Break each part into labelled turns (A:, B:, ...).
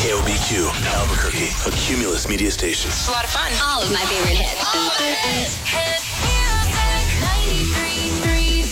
A: KOBQ, Albuquerque, a Cumulus media station.
B: It's a lot of fun.
C: All of my favorite hits.
B: Hit music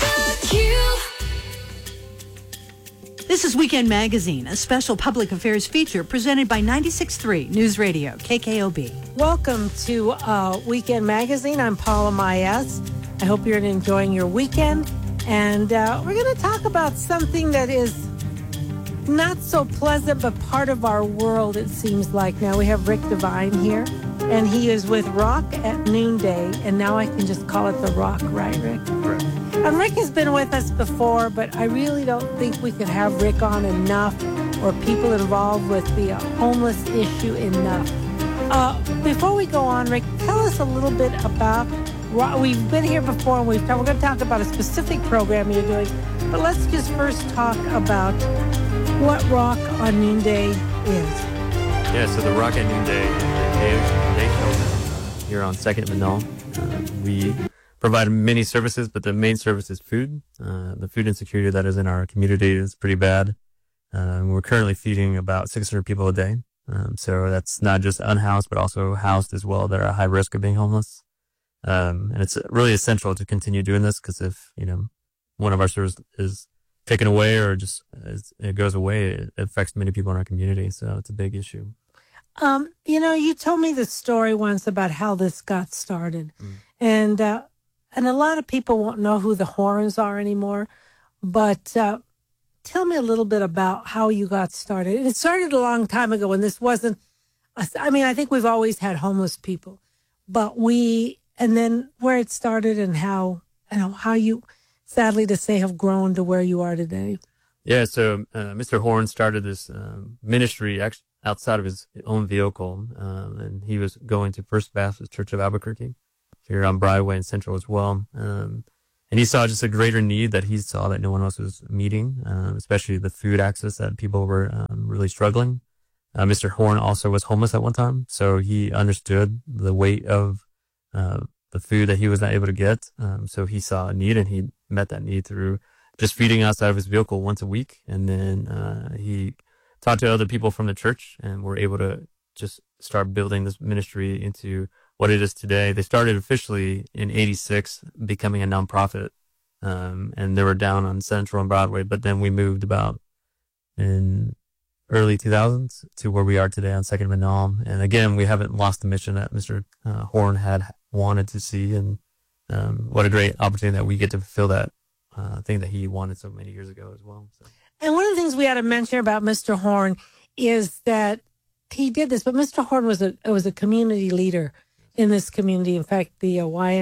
B: 93.3 The Q.
D: This is Weekend Magazine, a special public affairs feature presented by 96.3 News Radio, KKOB.
E: Welcome to Weekend Magazine. I'm Paula Maes. I hope you're enjoying your weekend. And we're going to talk about something that is not so pleasant, but part of our world, it seems like. Now we have Rick Devine here, and he is with Rock at Noonday, and now I can just call it The Rock, right, Rick?
F: Right.
E: And Rick has been with us before, but I really don't think we could have Rick on enough, or people involved with the homeless issue enough. Before we go on, Rick, tell us a little bit about Rock. We've been here before, and we're going to talk about a specific program you're doing, but let's just first talk about what Rock on Noonday is.
F: Yeah, so the Rock at Noonday is a day shelter here on 2nd and Manal. We provide many services, but the main service is food. The food insecurity that is in our community is pretty bad. We're currently feeding about 600 people a day. So that's not just unhoused, but also housed as well that are at high risk of being homeless. And it's really essential to continue doing this because if, one of our services is taken away or just it goes away, it affects many people in our community. So it's a big issue.
E: You told me the story once about how this got started. And a lot of people won't know who the Horns are anymore. But tell me a little bit about how you got started. It started a long time ago when this wasn't, I think we've always had homeless people. But and then where it started and how you, sadly to say, have grown to where you are today.
F: Yeah, so Mr. Horn started this ministry actually outside of his own vehicle, and he was going to First Baptist Church of Albuquerque here on Broadway and Central as well. And he saw just a greater need that he saw that no one else was meeting, especially the food access that people were really struggling. Mr. Horn also was homeless at one time, so he understood the weight of the food that he was not able to get. So he saw a need and he met that need through just feeding outside of his vehicle once a week. And then he talked to other people from the church and were able to just start building this ministry into what it is today. They started officially in 86, becoming a nonprofit. And they were down on Central and Broadway, but then we moved about in early 2000s to where we are today on 2nd and Manal. And again, we haven't lost the mission that Mr. Horn had wanted to see. And what a great opportunity that we get to fulfill that thing that he wanted so many years ago as well. So.
E: And one of the things we had to mention about Mr. Horn is that he did this, but Mr. Horn was a community leader in this community. In fact, the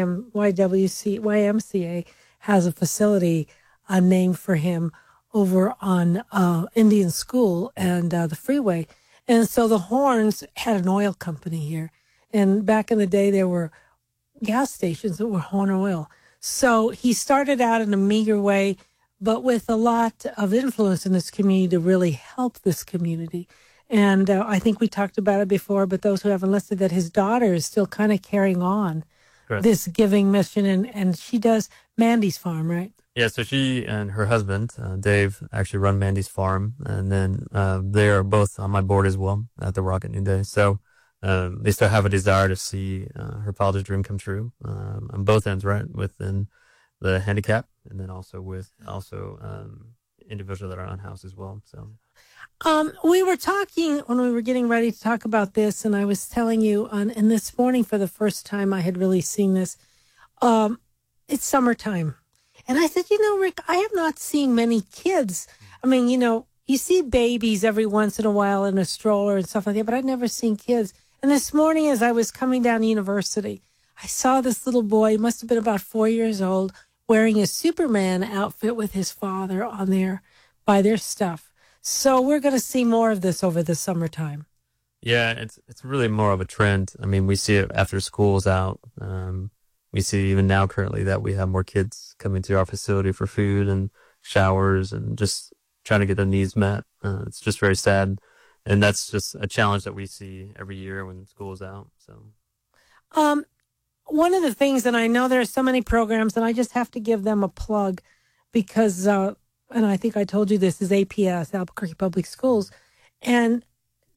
E: YMCA has a facility named for him over on Indian School and the freeway. And so the Horns had an oil company here. And back in the day, there were gas stations that were Horn Oil. So he started out in a meager way, but with a lot of influence in this community to really help this community. And I think we talked about it before, but those who haven't listened, that his daughter is still kind of carrying on this giving mission. And she does Mandy's Farm, right?
F: Yeah, so she and her husband, Dave, actually run Mandy's Farm. And then they are both on my board as well at the Rock at Noonday. So they still have a desire to see her father's dream come true on both ends, right? Within the handicap and then also with individuals that are unhoused as well. So
E: we were talking when we were getting ready to talk about this, and I was telling you and this morning for the first time I had really seen this. It's summertime. And I said, Rick, I have not seen many kids. I mean, you see babies every once in a while in a stroller and stuff like that, but I'd never seen kids. And this morning, as I was coming down to university, I saw this little boy, he must have been about 4 years old, wearing a Superman outfit with his father on there by their stuff. So we're going to see more of this over the summertime.
F: Yeah, it's really more of a trend. I mean, we see it after school's out. We see even now currently that we have more kids coming to our facility for food and showers and just trying to get their needs met. It's just very sad. And that's just a challenge that we see every year when school is out. So,
E: one of the things, and I know there are so many programs, and I just have to give them a plug because, and I think I told you this, is APS, Albuquerque Public Schools. And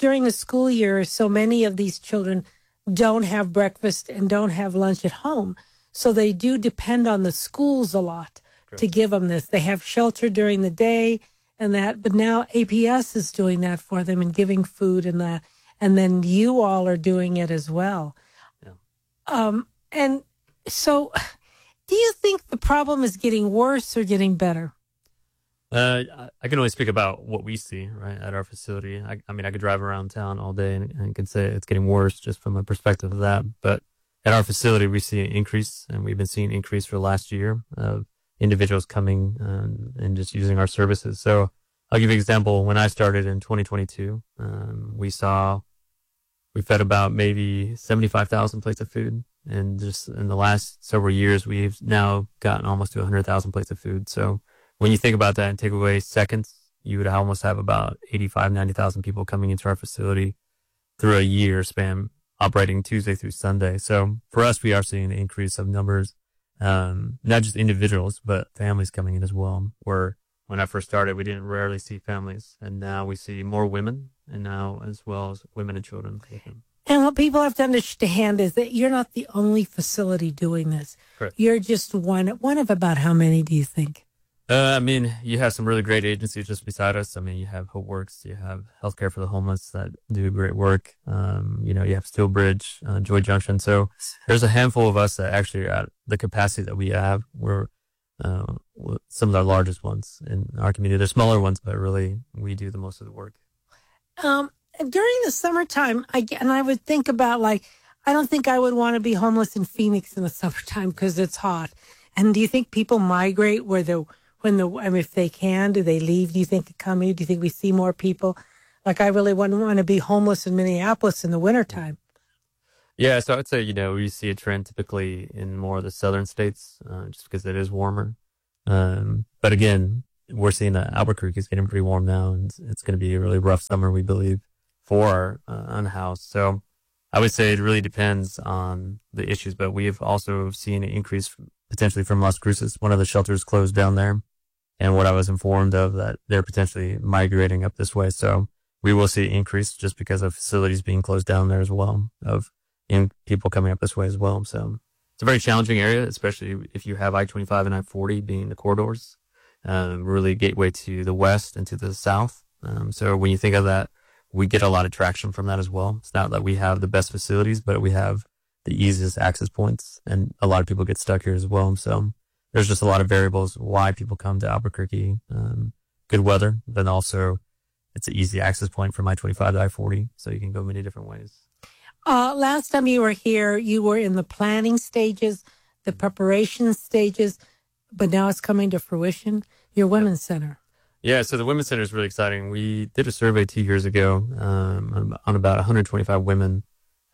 E: during the school year, so many of these children don't have breakfast and don't have lunch at home. So they do depend on the schools a lot to give them this. They have shelter during the day and that, but now APS is doing that for them and giving food and that. And then you all are doing it as well. Yeah. And so do you think the problem is getting worse or getting better?
F: I can only speak about what we see, right, at our facility. I mean, I could drive around town all day and could say it's getting worse just from a perspective of that. But at our facility, we see an increase, and we've been seeing an increase for the last year of individuals coming and just using our services. So I'll give you an example. When I started in 2022, we fed about maybe 75,000 plates of food. And just in the last several years, we've now gotten almost to 100,000 plates of food. So when you think about that and take away seconds, you would almost have about 90,000 people coming into our facility through a year span, operating Tuesday through Sunday. So for us, we are seeing an increase of numbers, not just individuals, but families coming in as well. Where when I first started, we didn't rarely see families, and now we see more women, and now as well as women and children.
E: And what people have to understand is that you're not the only facility doing this.
F: Correct.
E: You're just one of about how many do you think?
F: I mean, you have some really great agencies just beside us. I mean, you have HopeWorks, you have Healthcare for the Homeless that do great work. You have SteelBridge, Joy Junction. So there's a handful of us that actually are at the capacity that we have. We're some of the largest ones in our community. They're smaller ones, but really we do the most of the work.
E: During the summertime, I would think about I don't think I would want to be homeless in Phoenix in the summertime because it's hot. And do you think people migrate if they can, do they leave? Do you think they come here? Do you think we see more people? I really wouldn't want to be homeless in Minneapolis in the wintertime.
F: Yeah, so I'd say, we see a trend typically in more of the southern states, just because it is warmer. But again, we're seeing that Albuquerque is getting pretty warm now, and it's going to be a really rough summer, we believe, for our unhoused. So I would say it really depends on the issues, but we've also seen an increase potentially from Las Cruces. One of the shelters closed down there. And what I was informed of that they're potentially migrating up this way. So we will see an increase just because of facilities being closed down there as well, of people coming up this way as well. So it's a very challenging area, especially if you have I-25 and I-40 being the corridors, really gateway to the west and to the south. So when you think of that, we get a lot of traction from that as well. It's not that we have the best facilities, but we have the easiest access points, and a lot of people get stuck here as well. So there's just a lot of variables why people come to Albuquerque. Good weather, then also it's an easy access point from I-25 to I-40, so you can go many different ways.
E: Last time you were here, you were in the planning stages, the preparation stages, but now it's coming to fruition. Your Women's Center.
F: Yeah, so the Women's Center is really exciting. We did a survey 2 years ago on about 125 women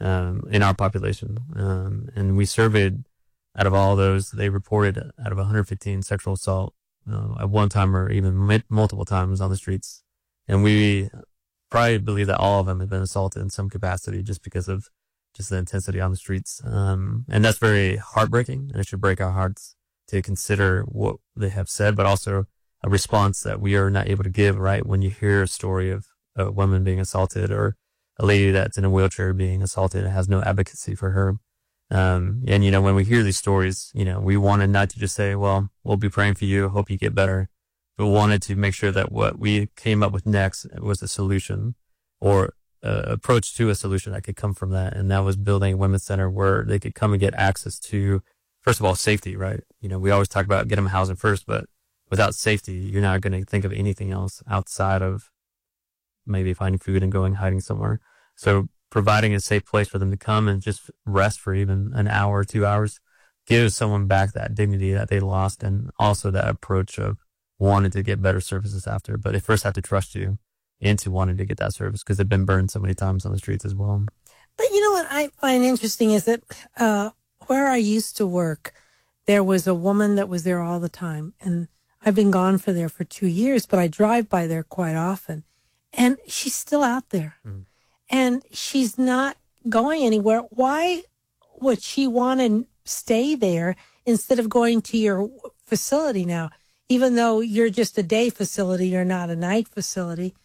F: in our population, and we surveyed. Out of all those, they reported out of 115 sexual assault at one time or even multiple times on the streets. And we probably believe that all of them have been assaulted in some capacity just because of just the intensity on the streets. And that's very heartbreaking, and it should break our hearts to consider what they have said, but also a response that we are not able to give, right? When you hear a story of a woman being assaulted or a lady that's in a wheelchair being assaulted and has no advocacy for her. And, when we hear these stories, we wanted not to just say, well, we'll be praying for you. Hope you get better. But we wanted to make sure that what we came up with next was a solution or approach to a solution that could come from that. And that was building a women's center where they could come and get access to, first of all, safety, right? We always talk about get them housing first, but without safety, you're not going to think of anything else outside of maybe finding food and hiding somewhere. So providing a safe place for them to come and just rest for even an hour or 2 hours gives someone back that dignity that they lost, and also that approach of wanting to get better services after. But they first have to trust you into wanting to get that service because they've been burned so many times on the streets as well.
E: But what I find interesting is that where I used to work, there was a woman that was there all the time. And I've been gone for 2 years, but I drive by there quite often. And she's still out there. Mm. And she's not going anywhere. Why would she want to stay there instead of going to your facility now? Even though you're just a day facility, you're not a night facility.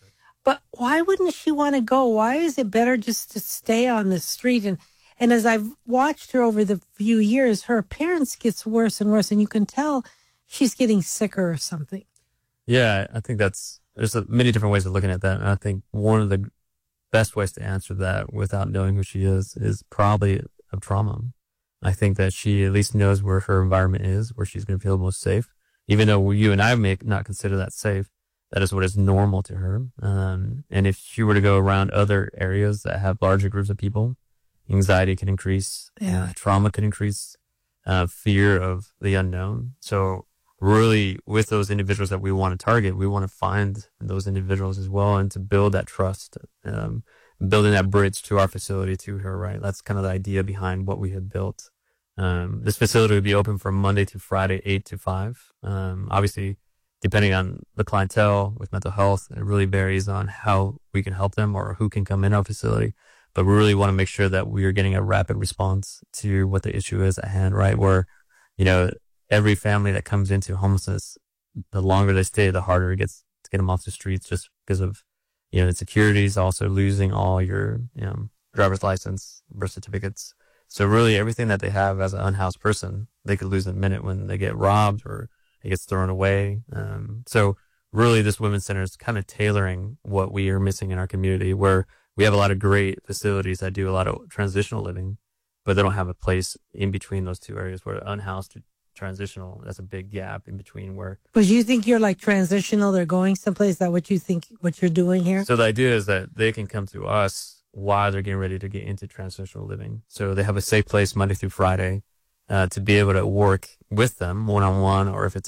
E: But why wouldn't she want to go? Why is it better just to stay on the street? And as I've watched her over the few years, her appearance gets worse and worse, and you can tell she's getting sicker or something.
F: Yeah, I think there's many different ways of looking at that. And I think one of the best ways to answer that without knowing who she is probably a trauma. I think that she at least knows where her environment is, where she's going to feel most safe. Even though you and I may not consider that safe, that is what is normal to her. And if she were to go around other areas that have larger groups of people, anxiety can increase, trauma can increase, fear of the unknown. So really, with those individuals that we want to target, we want to find those individuals as well and to build that trust, building that bridge to our facility to her, right? That's kind of the idea behind what we had built. This facility would be open from Monday to Friday, 8 to 5. Obviously, depending on the clientele with mental health, it really varies on how we can help them or who can come in our facility. But we really want to make sure that we are getting a rapid response to what the issue is at hand, right? Where, every family that comes into homelessness, the longer they stay, the harder it gets to get them off the streets just because of, insecurities, also losing all your, driver's license, birth certificates. So really everything that they have as an unhoused person, they could lose in a minute when they get robbed or it gets thrown away. So really this Women's Center is kind of tailoring what we are missing in our community, where we have a lot of great facilities that do a lot of transitional living, but they don't have a place in between those two areas where unhoused to transitional, that's a big gap in between where.
E: But you think you're like transitional, they're going someplace, is that what you think, what you're doing here?
F: So the idea is that they can come to us while they're getting ready to get into transitional living. So they have a safe place Monday through Friday, to be able to work with them one-on-one, or if it's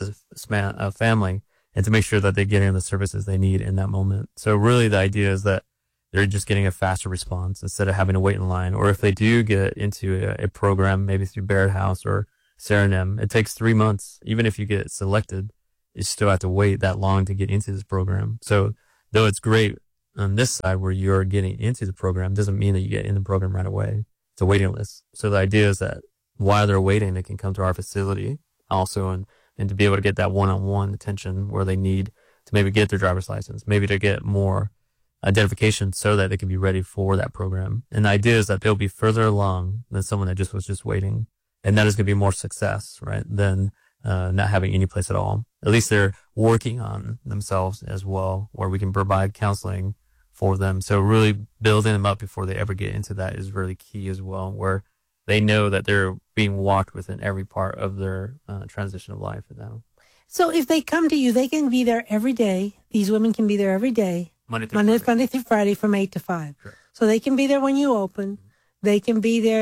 F: a family, and to make sure that they're getting the services they need in that moment. So really the idea is that they're just getting a faster response instead of having to wait in line. Or if they do get into a program, maybe through Barrett House or Serenem, it takes 3 months. Even if you get selected, you still have to wait that long to get into this program. So though it's great on this side where you're getting into the program, doesn't mean that you get in the program right away. It's a waiting list. So the idea is that while they're waiting, they can come to our facility also and to be able to get that one-on-one attention where they need to maybe get their driver's license, maybe to get more identification so that they can be ready for that program. And the idea is that they'll be further along than someone that was just waiting. And that is going to be more success, right, than not having any place at all. At least they're working on themselves as well, where we can provide counseling for them. So really building them up before they ever get into that is really key as well, where they know that they're being walked within every part of their transition of life now.
E: So if they come to you, they can be there every day. These women can be there every day. Monday through Friday from 8 to 5.
F: Sure.
E: So they can be there when you open. They can be there.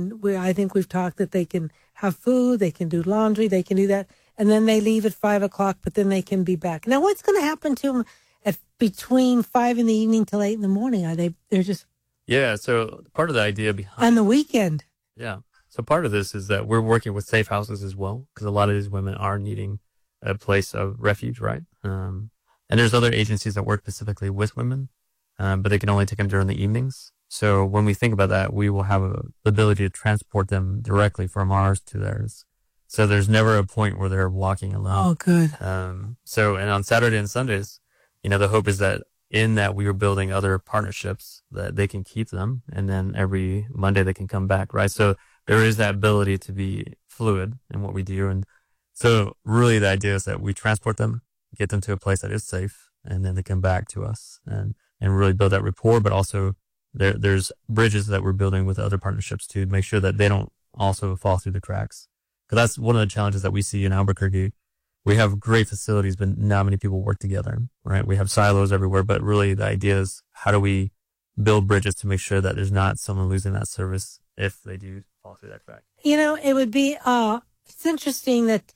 E: I think we've talked that they can have food. They can do laundry. They can do that. And then they leave at 5 o'clock, but then they can be back. Now, what's going to happen to them between 5 in the evening till 8 in the morning? They're just.
F: Yeah. So part of the idea behind.
E: On the weekend.
F: Yeah. So part of this is that we're working with safe houses as well, because a lot of these women are needing a place of refuge, right? And there's other agencies that work specifically with women, but they can only take them during the evenings. So when we think about that, we will have the ability to transport them directly from ours to theirs. So there's never a point where they're walking alone.
E: Oh, good.
F: And on Saturday and Sundays, the hope is that in that we are building other partnerships that they can keep them, and then every Monday they can come back, right? So there is that ability to be fluid in what we do. And so really the idea is that we transport them, get them to a place that is safe, and then they come back to us and really build that rapport. But also there's bridges that we're building with other partnerships to make sure that they don't also fall through the cracks. Because that's one of the challenges that we see in Albuquerque. We have great facilities, but not many people work together, right? We have silos everywhere, but really the idea is how do we build bridges to make sure that there's not someone losing that service if they do fall through that crack.
E: It would be, it's interesting that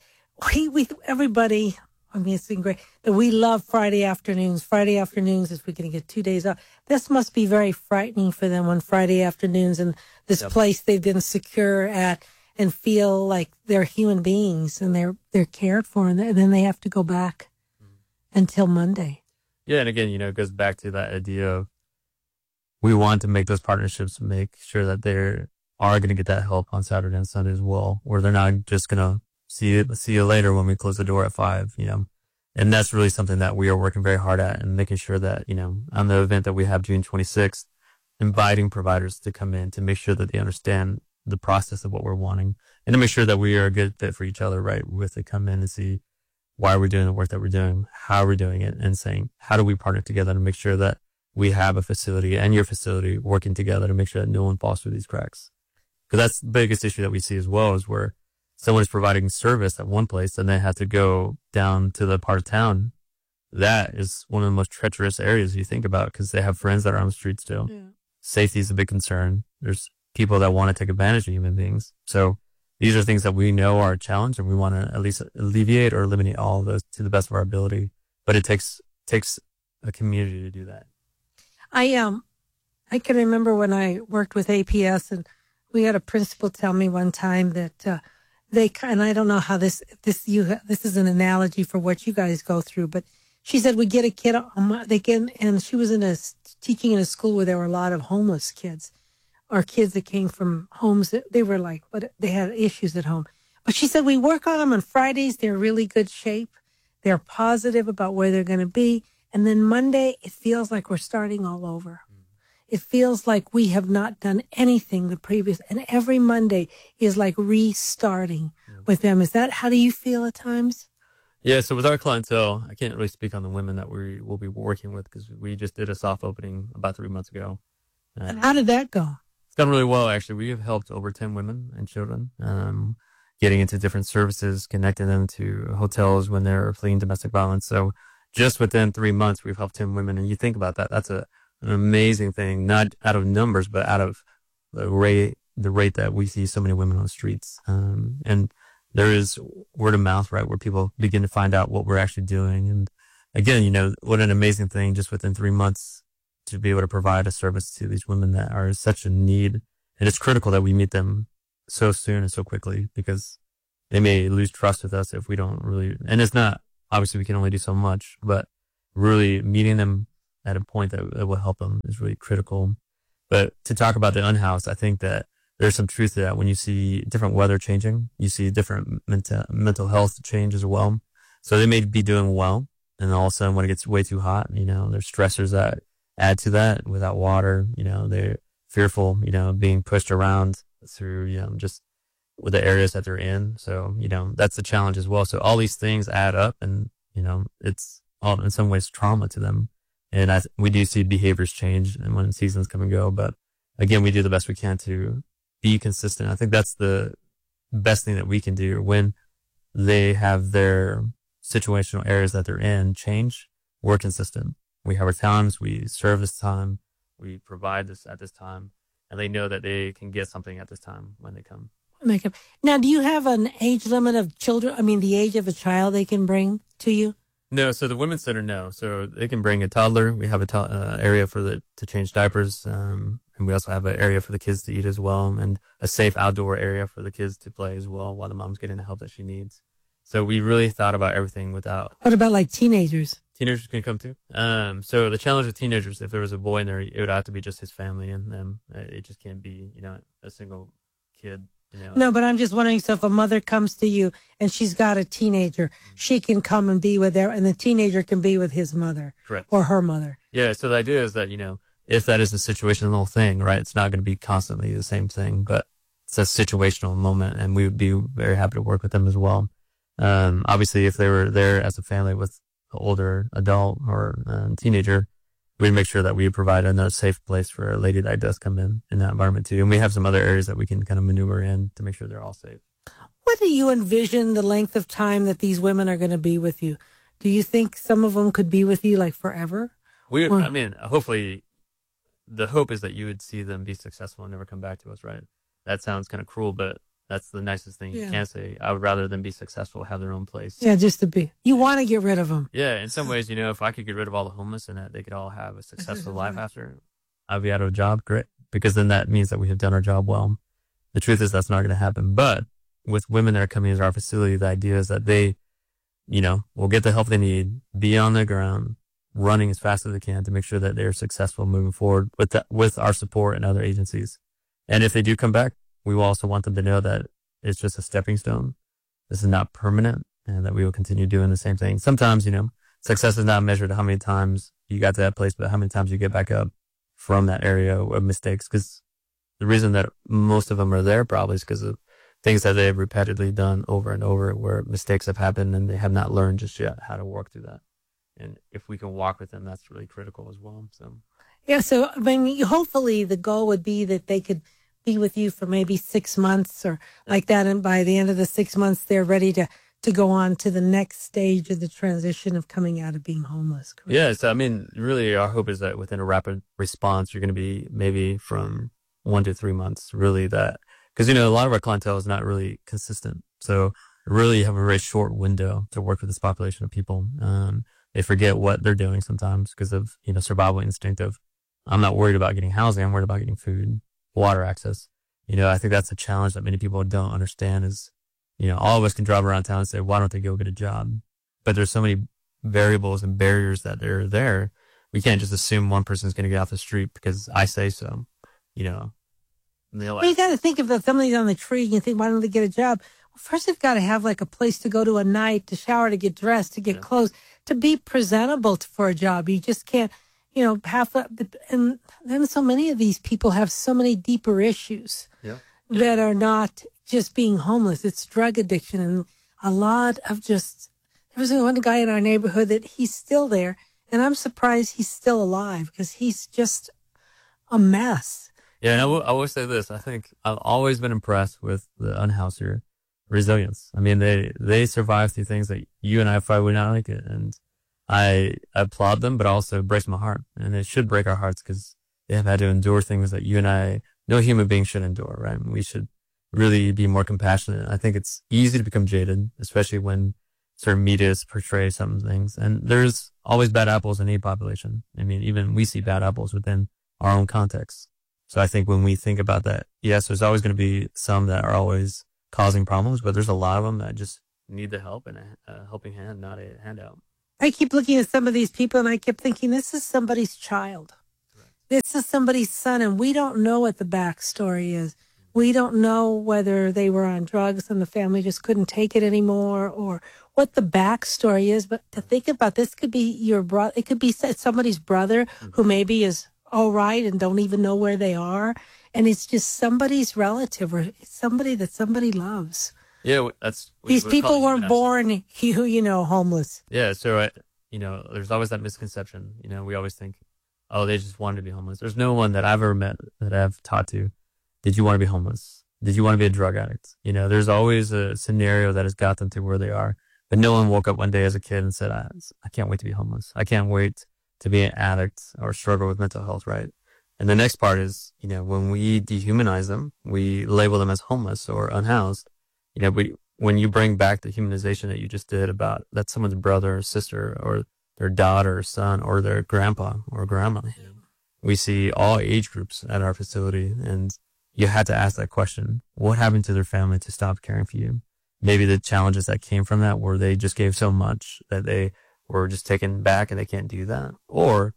E: everybody, it's been great that we love Friday afternoons. Friday afternoons is we're going to get 2 days off. This must be very frightening for them on Friday afternoons and this place they've been secure at and feel like they're human beings and they're cared for, and then they have to go back until Monday.
F: Yeah, and again, it goes back to that idea of we want to make those partnerships, make sure that they are going to get that help on Saturday and Sunday as well, where they're not just going to see you later when we close the door at 5. And that's really something that we are working very hard at, and making sure that, on the event that we have June 26th, inviting providers to come in to make sure that they understand the process of what we're wanting, and to make sure that we are a good fit for each other, right? With to come in and see why we're doing the work that we're doing, how we're doing it, and saying, how do we partner together to make sure that we have a facility and your facility working together to make sure that no one falls through these cracks. Because that's the biggest issue that we see as well, is where someone is providing service at one place and they have to go down to the part of town. That is one of the most treacherous areas you think about, because they have friends that are on the street still. Yeah. Safety is a big concern. There's people that want to take advantage of human beings. So these are things that we know are a challenge, and we want to at least alleviate or eliminate all of those to the best of our ability. But it takes a community to do that.
E: I can remember when I worked with APS, and we had a principal tell me one time that and I don't know how this is an analogy for what you guys go through, but she said we get a kid and she was teaching in a school where there were a lot of homeless kids, or kids that came from homes that they were but they had issues at home. But she said we work on them on Fridays. They're really good shape. They're positive about where they're going to be. And then Monday, it feels like we're starting all over. It feels like we have not done anything the previous, and every Monday is like restarting with them. Is that, how do you feel at times?
F: Yeah, so with our clientele, I can't really speak on the women that we will be working with, because we just did a soft opening about 3 months ago.
E: And how did that go?
F: It's gone really well, actually. We have helped over 10 women and children, getting into different services, connecting them to hotels when they're fleeing domestic violence. So just within 3 months, we've helped 10 women. And you think about that, that's an amazing thing, not out of numbers, but out of the rate that we see so many women on the streets. And there is word of mouth, right, where people begin to find out what we're actually doing. And again, what an amazing thing just within 3 months to be able to provide a service to these women that are such in need. And it's critical that we meet them so soon and so quickly, because they may lose trust with us if we don't really, and it's not, obviously we can only do so much, but really meeting them at a point that will help them is really critical. But to talk about the unhoused, I think that there's some truth to that. When you see different weather changing, you see different mental health change as well. So they may be doing well, and all of a sudden when it gets way too hot, there's stressors that add to that. Without water, they're fearful, being pushed around through, just with the areas that they're in. So, that's the challenge as well. So all these things add up, and, it's all in some ways trauma to them. And we do see behaviors change and when seasons come and go. But again, we do the best we can to be consistent. I think that's the best thing that we can do when they have their situational areas that they're in change. We're consistent. We have our times. We serve this time. We provide this at this time. And they know that they can get something at this time when they come.
E: Now, do you have an age limit of children? I mean, the age of a child they can bring to you?
F: No, so the Women's Center, no. So they can bring a toddler. We have a area to change diapers, and we also have an area for the kids to eat as well, and a safe outdoor area for the kids to play as well while the mom's getting the help that she needs. So we really thought about everything without.
E: What about like teenagers?
F: Teenagers can come too. So the challenge with teenagers, if there was a boy in there, it would have to be just his family and them. It just can't be, a single kid.
E: No, but I'm just wondering, so if a mother comes to you and she's got a teenager, she can come and be with her, and the teenager can be with his mother.
F: Correct.
E: Or her mother.
F: Yeah, so the idea is that, if that is a situational thing, right, it's not going to be constantly the same thing, but it's a situational moment, and we would be very happy to work with them as well. Obviously, if they were there as a family with an older adult or teenager, we make sure that we provide another safe place for a lady that does come in that environment too. And we have some other areas that we can kind of maneuver in to make sure they're all safe.
E: What do you envision the length of time that these women are going to be with you? Do you think some of them could be with you like forever?
F: Hopefully the hope is that you would see them be successful and never come back to us, right? That sounds kind of cruel, but that's the nicest thing you can say. I would rather them be successful, have their own place.
E: Yeah, just to be. You want to get rid of them.
F: Yeah, in some ways, if I could get rid of all the homeless and that they could all have a successful life after, I'd be out of a job. Great. Because then that means that we have done our job well. The truth is that's not going to happen. But with women that are coming into our facility, the idea is that they, will get the help they need, be on the ground, running as fast as they can to make sure that they're successful moving forward with our support and other agencies. And if they do come back, we will also want them to know that it's just a stepping stone. This is not permanent. and that we will continue doing the same thing. Sometimes, success is not measured how many times you got to that place, but how many times you get back up from that area of mistakes. Because the reason that most of them are there probably is because of things that they've repeatedly done over and over, where mistakes have happened and they have not learned just yet how to work through that. And if we can walk with them, that's really critical as well. So,
E: yeah. So, hopefully the goal would be that they could be with you for maybe 6 months or like that. And by the end of the 6 months, they're ready to go on to the next stage of the transition of coming out of being homeless. Correct?
F: Yeah. So, really our hope is that within a rapid response, you're going to be maybe from 1 to 3 months, really that, because, a lot of our clientele is not really consistent. So really have a very short window to work with this population of people. They forget what they're doing sometimes because of, survival instinct of, I'm not worried about getting housing. I'm worried about getting food, water access. I think that's a challenge that many people don't understand is, all of us can drive around town and say, why don't they go get a job? But there's so many variables and barriers that are there. We can't just assume one person's going to get off the street because I say so, Well,
E: you got to think if somebody's on the tree and you think, why don't they get a job? Well, first they've got to have like a place to go to at night, to shower, to get dressed, to get clothes, to be presentable for a job. You just can't, and then so many of these people have so many deeper issues that are not just being homeless. It's drug addiction and a lot of there was one guy in our neighborhood that he's still there. And I'm surprised he's still alive because he's just a mess.
F: Yeah, and I will say this. I think I've always been impressed with the unhoused here resilience. They survive through things that you and I probably would not like it. And I applaud them, but also it breaks my heart. And it should break our hearts because they have had to endure things that you and I, no human being should endure, right? We should really be more compassionate. I think it's easy to become jaded, especially when certain media portray some things. And there's always bad apples in any population. Even we see bad apples within our own context. So I think when we think about that, yes, there's always going to be some that are always causing problems, but there's a lot of them that just need the help and a helping hand, not a handout.
E: I keep looking at some of these people and I kept thinking, this is somebody's child. Right. This is somebody's son, and we don't know what the backstory is. We don't know whether they were on drugs and the family just couldn't take it anymore or what the backstory is. But to think about this could be your brother. It could be somebody's brother who maybe is all right and don't even know where they are. And it's just somebody's relative or somebody that somebody loves.
F: Yeah,
E: these people weren't born, homeless.
F: Yeah, so there's always that misconception. We always think, oh, they just wanted to be homeless. There's no one that I've ever met that I've talked to. Did you want to be homeless? Did you want to be a drug addict? There's always a scenario that has got them to where they are. But no one woke up one day as a kid and said, I can't wait to be homeless. I can't wait to be an addict or struggle with mental health, right? And the next part is, when we dehumanize them, we label them as homeless or unhoused. When you bring back the humanization that you just did about that's someone's brother or sister or their daughter or son or their grandpa or grandma, we see all age groups at our facility. And you had to ask that question. What happened to their family to stop caring for you? Maybe the challenges that came from that where they just gave so much that they were just taken back and they can't do that. Or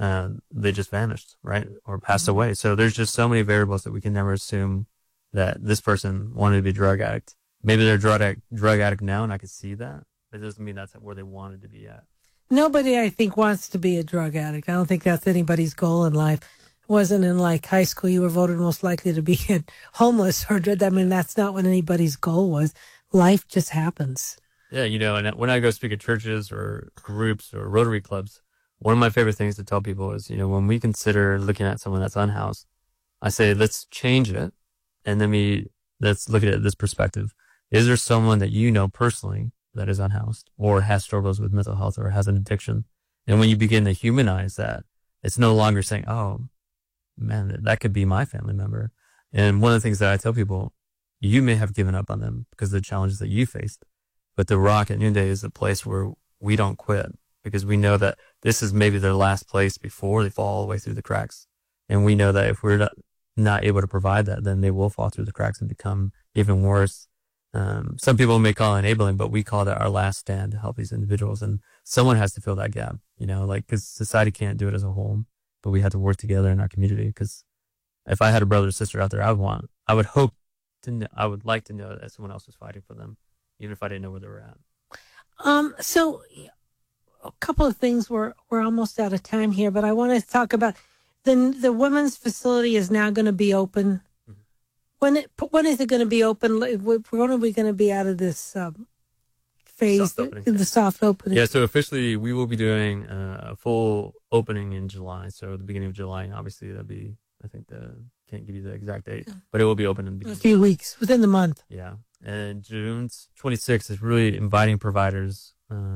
F: they just vanished, right? Or passed away. So there's just so many variables that we can never assume that this person wanted to be a drug addict. Maybe they're a drug addict now, and I could see that. But it doesn't mean that's where they wanted to be at.
E: Nobody, I think, wants to be a drug addict. I don't think that's anybody's goal in life. It wasn't in high school you were voted most likely to be homeless or that's not what anybody's goal was. Life just happens.
F: Yeah, and when I go speak at churches or groups or Rotary clubs, one of my favorite things to tell people is, when we consider looking at someone that's unhoused, I say, let's change it. And then let's look at it at this perspective. Is there someone that personally that is unhoused or has struggles with mental health or has an addiction? And when you begin to humanize that, it's no longer saying, oh, man, that could be my family member. And one of the things that I tell people, you may have given up on them because of the challenges that you faced. But the Rock at Noonday is a place where we don't quit because we know that this is maybe their last place before they fall all the way through the cracks. And we know that if we're not able to provide that, then they will fall through the cracks and become even worse. Some people may call it enabling, but we call that our last stand to help these individuals. And someone has to fill that gap, because society can't do it as a whole, but we have to work together in our community. Because if I had a brother or sister out there, I would like to know that someone else was fighting for them, even if I didn't know where they were at.
E: So a couple of things. We're almost out of time here, but I want to talk about the women's facility is now going to be open. When is it going to be open? When are we going to be out of this phase, the soft opening?
F: Yeah, so officially we will be doing a full opening in July. So the beginning of July, and obviously that'll be, I think can't give you the exact date, but it will be open in the beginning.
E: A few weeks, within the month.
F: Yeah. And June 26th is really inviting providers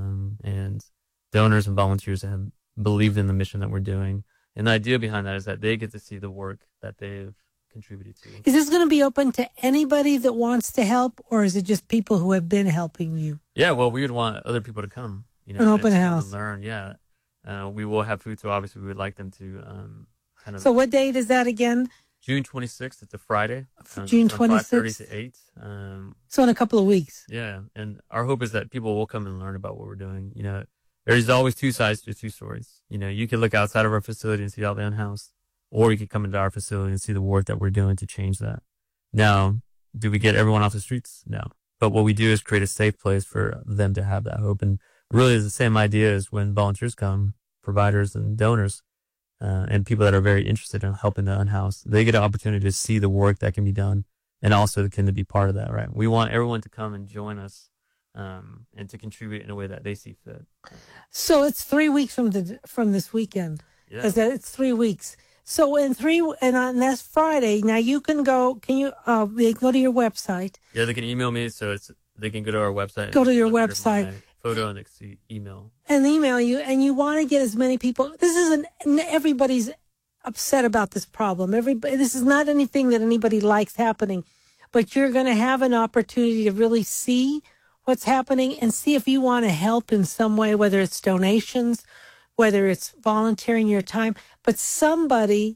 F: and donors and volunteers that have believed in the mission that we're doing. And the idea behind that is that they get to see the work that they've contributed to.
E: Is this going to be open to anybody that wants to help, or is it just people who have been helping you?
F: Yeah, well, we would want other people to come.
E: An open house.
F: And learn, yeah. We will have food, so obviously we would like them to kind of...
E: So what date is that again?
F: June 26th. It's a Friday.
E: June 26th?
F: 5:30 to 8.
E: So in a couple of weeks.
F: Yeah, and our hope is that people will come and learn about what we're doing. You know, there's always two sides to two stories. You know, you can look outside of our facility and see all the unhoused, or you could come into our facility and see the work that we're doing to change that. Now, do we get everyone off the streets? No. But what we do is create a safe place for them to have that hope. And really it's the same idea as when volunteers come, providers and donors, and people that are very interested in helping the unhoused. They get an opportunity to see the work that can be done and also can be part of that, right? We want everyone to come and join us and to contribute in a way that they see fit.
E: So it's 3 weeks from this weekend.
F: Yeah.
E: It's 3 weeks. So on that's Friday. Now you can go. Can you go to your website?
F: Yeah, they can email me. So they can go to our website.
E: Go to your website.
F: Photo and email.
E: And email you, and you want to get as many people. This isn't everybody's upset about this problem. This is not anything that anybody likes happening, but you're going to have an opportunity to really see what's happening and see if you want to help in some way, whether it's donations, whether it's volunteering your time, but somebody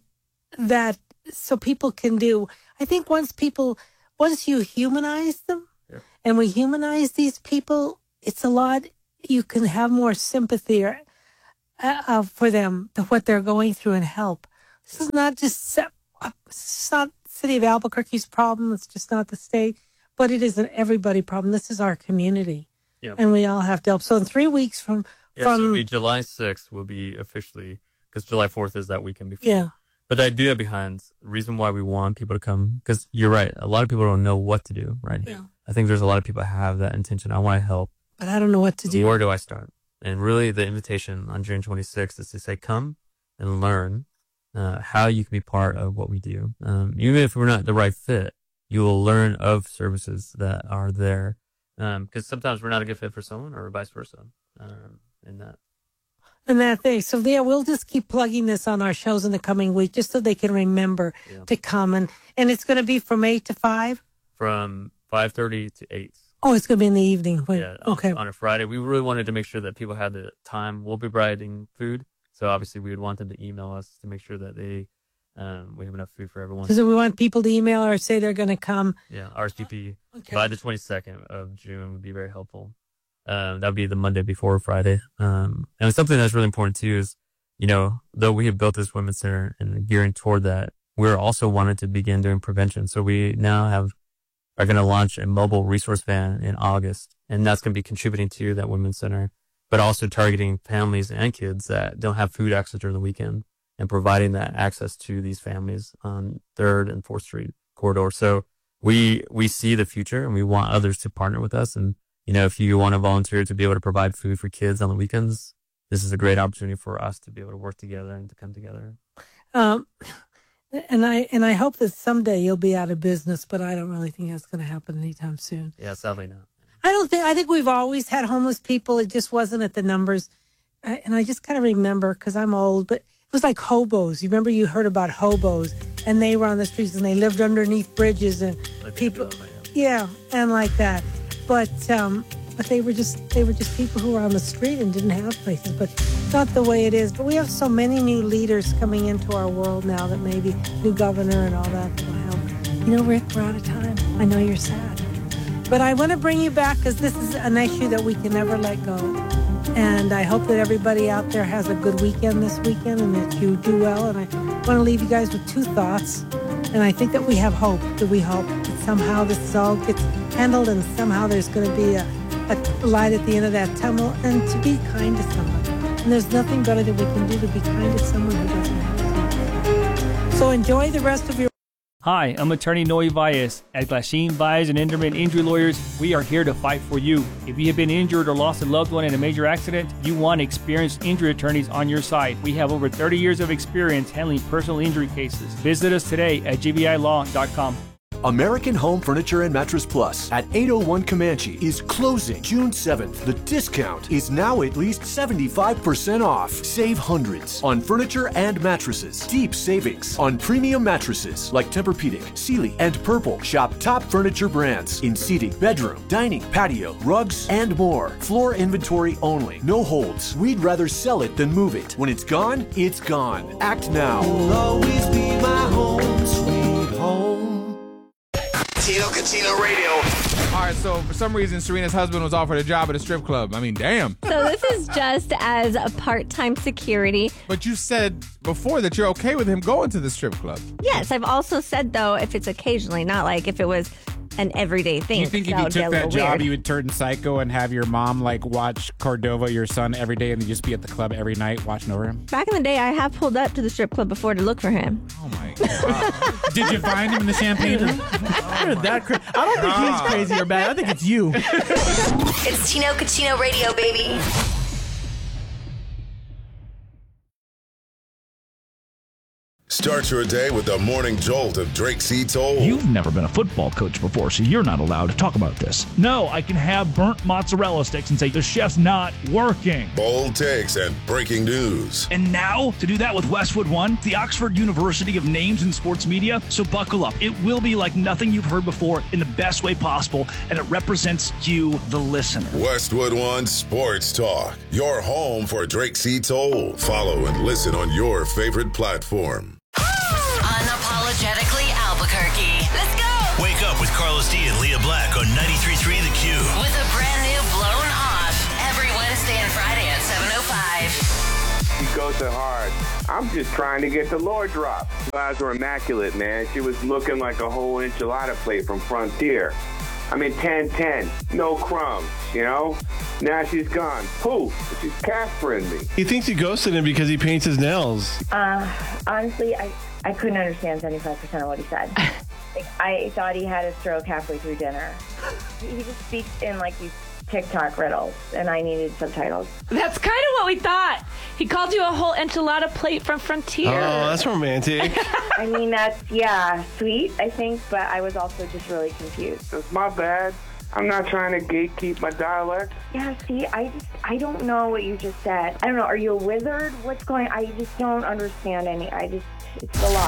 E: so people can do. I think once you humanize them, and we humanize these people, it's a lot. You can have more sympathy for them, to what they're going through, and help. This is not just it's not City of Albuquerque's problem. It's just not the state, but it is an everybody problem. This is our community, and we all have to help. So in 3 weeks from
F: so it'll be July 6th will be officially, because July 4th is that weekend before.
E: Yeah.
F: But the idea behind the reason why we want people to come, because you're right, a lot of people don't know what to do, right?
E: Yeah.
F: I think there's a lot of people have that intention. I want to help.
E: But I don't know what to do.
F: Where do I start? And really the invitation on June 26th is to say, come and learn how you can be part of what we do. Even if we're not the right fit, you will learn of services that are there. Because sometimes we're not a good fit for someone, or vice versa.
E: And that thing. So we'll just keep plugging this on our shows in the coming week, just so they can remember to come. And it's going to be from 8 to 5?
F: From 5:30 to 8.
E: Oh, it's going to be in the evening. Okay.
F: On a Friday. We really wanted to make sure that people had the time. We'll be providing food. So obviously we would want them to email us to make sure that we have enough food for everyone.
E: So we want people to email or say they're going to come.
F: Yeah, RSVP by the 22nd of June would be very helpful. That would be the Monday before Friday. And something that's really important too is, though we have built this women's center and gearing toward that, we're also wanting to begin doing prevention. So we now are going to launch a mobile resource van in August, and that's going to be contributing to that women's center, but also targeting families and kids that don't have food access during the weekend and providing that access to these families on 3rd and 4th Street corridor. So we see the future, and we want others to partner with us. And, if you want to volunteer to be able to provide food for kids on the weekends, this is a great opportunity for us to be able to work together and to come together.
E: And I hope that someday you'll be out of business, but I don't really think that's going to happen anytime soon.
F: Yeah, sadly not.
E: I think we've always had homeless people. It just wasn't at the numbers. And I just kind of remember, because I'm old, but it was like hobos. You remember you heard about hobos, and they were on the streets and they lived underneath bridges and people. Yeah, and like that. But they were just people who were on the street and didn't have places. But it's not the way it is. But we have so many new leaders coming into our world now, that maybe new governor and all that will help. Rick, we're out of time. I know you're sad. But I want to bring you back, because this is an issue that we can never let go. And I hope that everybody out there has a good weekend this weekend, and that you do well. And I want to leave you guys with 2 thoughts. And I think that we have hope, that we hope that somehow this all gets handled, and somehow there's going to be a light at the end of that tunnel and to be kind to someone. And there's nothing better that we can do to be kind to someone who doesn't have to. So enjoy the rest of your...
C: Hi, I'm attorney Noe Valles. At Glasheen, Valles and Enderman Injury Lawyers, we are here to fight for you. If you have been injured or lost a loved one in a major accident, you want experienced injury attorneys on your side. We have over 30 years of experience handling personal injury cases. Visit us today at gvilaw.com.
G: American Home Furniture and Mattress Plus at 801 Comanche is closing June 7th. The discount is now at least 75% off. Save hundreds on furniture and mattresses. Deep savings on premium mattresses like Tempur-Pedic, Sealy, and Purple. Shop top furniture brands in seating, bedroom, dining, patio, rugs, and more. Floor inventory only. No holds. We'd rather sell it than move it. When it's gone, it's gone. Act now. You'll always be my home, sweet home.
A: Tino Catino Radio.
H: All right, so for some reason, Serena's husband was offered a job at a strip club. I mean, damn.
I: So this is just as a part-time security.
H: But you said before that you're okay with him going to the strip club.
I: Yes, I've also said, though, if it's occasionally, not like if it was an everyday thing.
J: You think if you took that job, you would turn psycho and have your mom, like, watch Cordova, your son, every day, and then just be at the club every night watching over him?
I: Back in the day, I have pulled up to the strip club before to look for him.
J: Oh, my God. Did you find him in the champagne room?
K: I don't think he's crazy or bad. I think it's you.
B: It's Tino Catino Radio, baby.
L: Start your day with the morning jolt of Drake C. Toll.
M: You've never been a football coach before, so you're not allowed to talk about this. No, I can have burnt mozzarella sticks and say the chef's not working.
L: Bold takes and breaking news.
M: And now, to do that with Westwood One, the Oxford University of Names in Sports Media, so buckle up. It will be like nothing you've heard before in the best way possible, and it represents you, the listener.
L: Westwood One Sports Talk, your home for Drake C. Toll. Follow and listen on your favorite platform.
B: Unapologetically Albuquerque. Let's go.
A: Wake up with Carlos D and Leah Black on 93.3 The Q.
B: With a brand new Blown Off every Wednesday and Friday at 7:05.
N: She goes to hard. I'm just trying to get the Lord drop. Her eyes were immaculate, man. She was looking like a whole enchilada plate from Frontier. I mean, 10-10, no crumbs, you know? Now she's gone. Poof, she's Caspering me.
O: He thinks you ghosted him because he paints his nails.
P: Honestly, I couldn't understand 75% of what he said. I thought he had a stroke halfway through dinner. He just speaks in like these TikTok riddles, and I needed subtitles.
Q: That's kind of what we thought. He called you a whole enchilada plate from Frontier.
O: Oh, that's romantic.
P: I mean, that's, sweet, I think, but I was also just really confused.
N: It's my bad. I'm not trying to gatekeep my dialect.
P: Yeah, see, I don't know what you just said. I don't know, are you a wizard? What's going on? I just don't understand it's a lot.